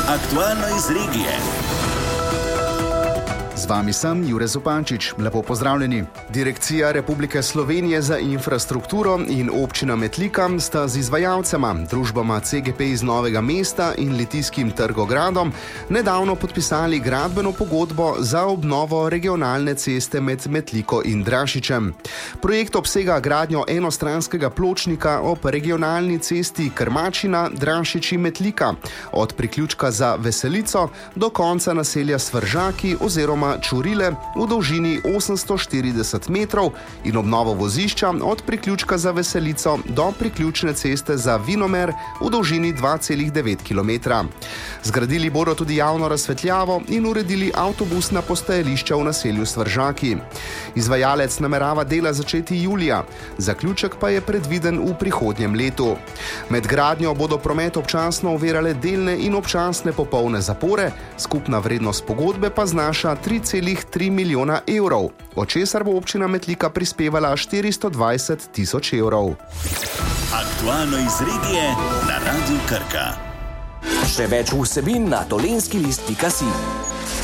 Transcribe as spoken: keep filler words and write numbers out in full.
Aktualno iz regije. Z vami sem Jure Zupančič. Lepo pozdravljeni. Direkcija Republike Slovenije za infrastrukturo in občina Metlika sta z izvajalcema, družbama C G P iz Novega mesta in Litijskim Trgogradom, nedavno podpisali gradbeno pogodbo za obnovo regionalne ceste med Metliko in Drašičem. Projekt obsega gradnjo enostranskega pločnika ob regionalni cesti Krmačina, Drašič in Metlika, od priključka za Veselico do konca naselja Svržaki oziroma Čurile v dolžini osemsto štirideset metrov in obnovo vozišča od priključka za Veselico do priključne ceste za Vinomer v dolžini dva cela devet kilometra. Zgradili bodo tudi javno razsvetljavo in uredili avtobusna postajališča v naselju Svržaki. Izvajalec namerava dela začeti julija, zaključek pa je predviden v prihodnjem letu. Med gradnjo bodo promet občasno ovirale delne in občasne popolne zapore, skupna vrednost pogodbe pa znaša tri cela tri milijona evrov, od česar bo občina Metlika prispevala štiristo dvajset tisoč evrov. Aktualno iz regije na Radiu Krka. Še več vsebin na dolenjski list pika si.